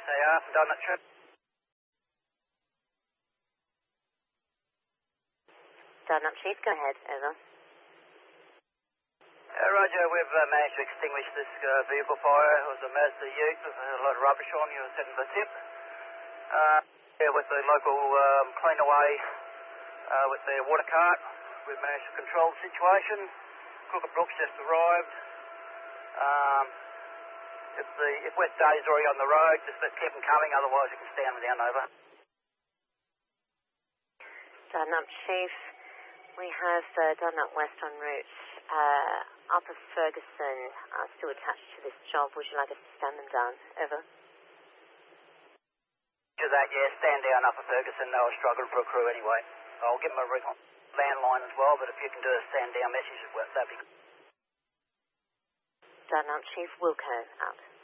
SAR from Donut Trip. Donut Chief, go ahead, over. Roger, we've managed to extinguish this vehicle fire. It was a Mazda Ute with a lot of rubbish on. You were sitting at the tip. With the local clean away with their water cart, we've managed to control the situation. Crooked Brooks just arrived. If West Day's already on the road, just keep them coming, otherwise you can stand them down, over. Donut Chief, we have Donut West en route. Upper Ferguson are still attached to this job. Would you like us to stand them down? Over. To that, yeah, stand down Upper Ferguson. They were struggling for a crew anyway. I'll give them a ring on landline as well, but if you can do a stand down message, that'd be good. Donut Chief, Wilco out.